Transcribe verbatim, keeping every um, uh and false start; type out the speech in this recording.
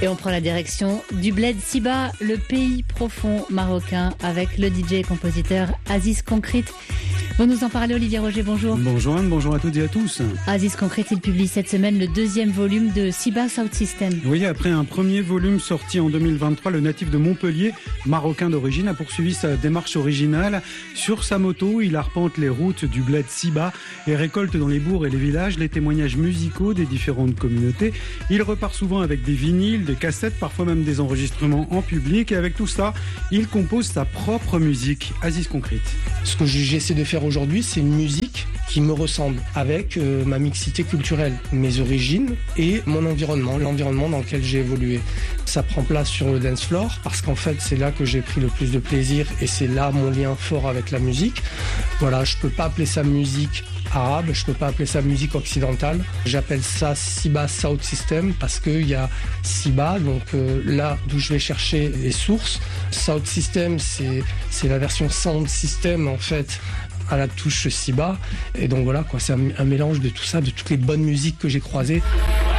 Et on prend la direction du Bled Siba, le pays profond marocain, avec le D J et compositeur Aziz Concrete. Vous nous en parlez, Olivier Roger, bonjour. Bonjour Anne, bonjour à toutes et à tous. Aziz Concrete, il publie cette semaine le deuxième volume de Siba Sound System. Oui, après un premier volume sorti en deux mille vingt-trois, le natif de Montpellier, marocain d'origine, a poursuivi sa démarche originale. Sur sa moto, il arpente les routes du Bled Siba et récolte dans les bourgs et les villages les témoignages musicaux des différentes communautés. Il repart souvent avec des vinyles, des cassettes, parfois même des enregistrements en public. Et avec tout ça, il compose sa propre musique. Aziz Concrete. Ce que j'essaie de faire aujourd'hui, c'est une musique qui me ressemble, avec euh, ma mixité culturelle, mes origines et mon environnement, l'environnement dans lequel j'ai évolué. Ça prend place sur le dance floor parce qu'en fait, c'est là que j'ai pris le plus de plaisir et c'est là mon lien fort avec la musique. Voilà, je peux pas appeler ça musique arabe, je peux pas appeler ça musique occidentale. J'appelle ça Siba Sound System parce qu'il y a Siba, donc euh, là d'où je vais chercher les sources. Sound System, c'est, c'est la version Sound System en fait, à la touche Siba. Et donc voilà, quoi, c'est un, un mélange de tout ça, de toutes les bonnes musiques que j'ai croisées.